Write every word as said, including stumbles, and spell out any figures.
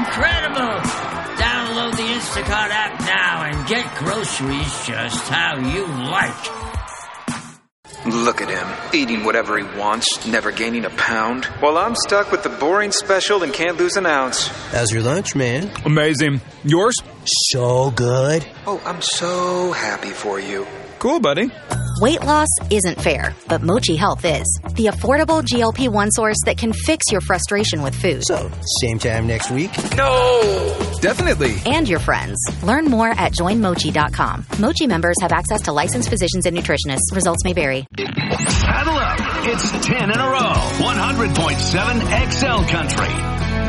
incredible! Download the Instacart app now and get groceries just how you like. Look at him, eating whatever he wants, never gaining a pound. While I'm stuck with the boring special and can't lose an ounce. How's your lunch, man? Amazing. Yours? So good. Oh, I'm so happy for you. Cool, buddy. Weight loss isn't fair, but Mochi Health is. The affordable G L P one source that can fix your frustration with food. So, same time next week? No! Definitely. And your friends. Learn more at join mochi dot com. Mochi members have access to licensed physicians and nutritionists. Results may vary. Saddle up. It's ten in a row. one hundred point seven X L Country.